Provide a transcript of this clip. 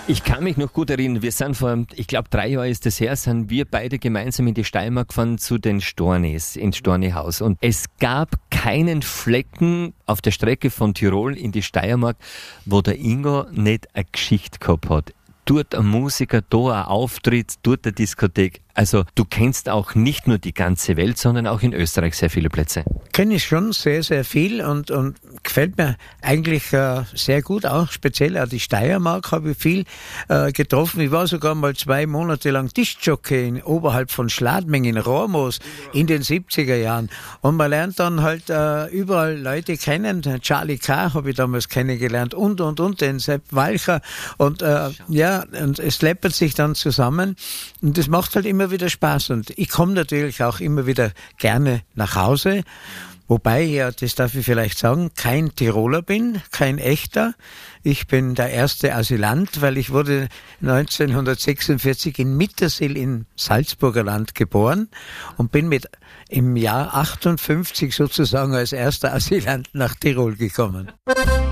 Ich kann mich noch gut erinnern, wir sind vor, ich glaube 3 Jahren ist das her, sind wir beide gemeinsam in die Steiermark gefahren zu den Stornis, ins Stornihaus. Und es gab keinen Flecken auf der Strecke von Tirol in die Steiermark, wo der Ingo nicht eine Geschichte gehabt hat. Dort ein Musiker, da ein Auftritt, dort eine Diskothek. Also du kennst auch nicht nur die ganze Welt, sondern auch in Österreich sehr viele Plätze. Kenne ich schon sehr, sehr viel und gefällt mir eigentlich sehr gut, auch speziell auch die Steiermark habe ich viel getroffen. Ich war sogar mal 2 Monate lang Diskjockey oberhalb von Schladming in Rormos in den 70er Jahren. Und man lernt dann halt überall Leute kennen. Charlie K. habe ich damals kennengelernt und den Sepp Walcher. Und und es läppert sich dann zusammen und das macht halt immer wieder Spaß. Und ich komme natürlich auch immer wieder gerne nach Hause. Wobei, ja, das darf ich vielleicht sagen, kein Tiroler bin, kein echter. Ich bin der erste Asylant, weil ich wurde 1946 in Mittersill im Salzburger Land geboren und bin im Jahr 58 sozusagen als erster Asylant nach Tirol gekommen.